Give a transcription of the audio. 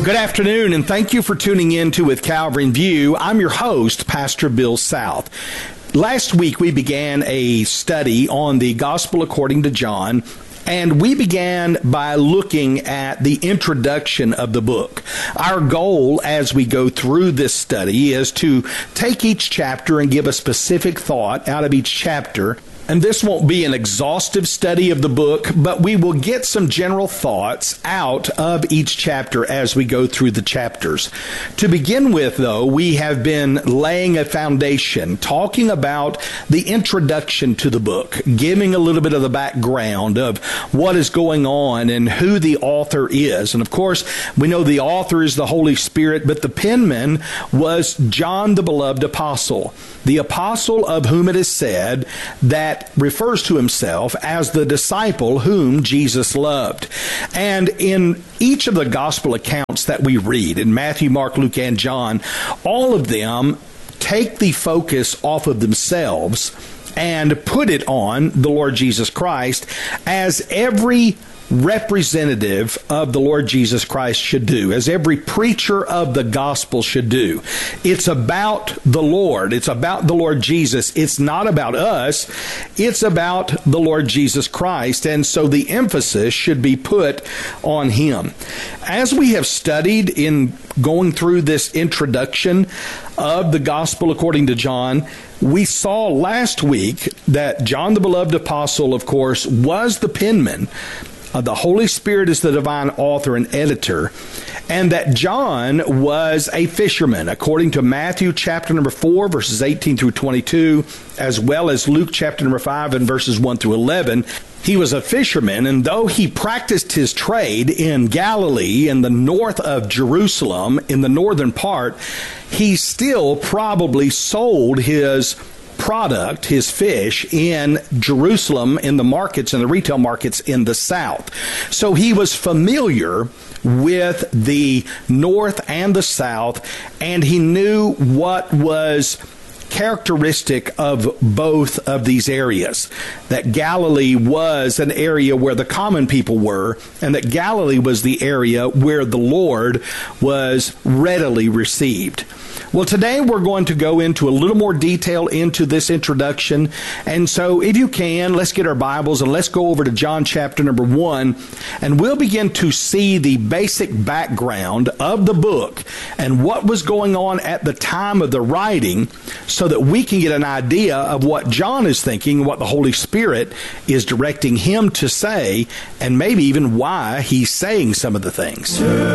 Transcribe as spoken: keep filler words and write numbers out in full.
Good afternoon, and thank you for tuning in to With Calvary in View. I'm your host, Pastor Bill South. Last week, we began a study on the Gospel according to John, and we began by looking at the introduction of the book. Our goal as we go through this study is to take each chapter and give a specific thought out of each chapter. And this won't be an exhaustive study of the book, but we will get some general thoughts out of each chapter as we go through the chapters. To begin with, though, we have been laying a foundation, talking about the introduction to the book, giving a little bit of the background of what is going on and who the author is. And of course, we know the author is the Holy Spirit, but the penman was John the beloved apostle, the apostle of whom it is said that refers to himself as the disciple whom Jesus loved. And in each of the gospel accounts that we read, in Matthew, Mark, Luke, and John, all of them take the focus off of themselves and put it on the Lord Jesus Christ, as every representative of the Lord Jesus Christ should do, as every preacher of the gospel should do. It's about the Lord. It's about the Lord Jesus. It's not about us. It's about the Lord Jesus Christ. And so the emphasis should be put on Him. As we have studied in going through this introduction of the Gospel according to John, we saw last week that John the beloved apostle, of course, was the penman. Uh, the Holy Spirit is the divine author and editor, and that John was a fisherman, according to Matthew chapter number four, verses eighteen through twenty-two, as well as Luke chapter number five and verses one through eleven. He was a fisherman, and though he practiced his trade in Galilee, in the north of Jerusalem, in the northern part, he still probably sold his product, his fish, in Jerusalem, in the markets, in the retail markets in the south. So he was familiar with the north and the south, and he knew what was characteristic of both of these areas. That Galilee was an area where the common people were, and that Galilee was the area where the Lord was readily received. Well, today we're going to go into a little more detail into this introduction. And so if you can, let's get our Bibles and let's go over to John chapter number one, and we'll begin to see the basic background of the book and what was going on at the time of the writing, so that we can get an idea of what John is thinking, what the Holy Spirit is directing him to say, and maybe even why he's saying some of the things.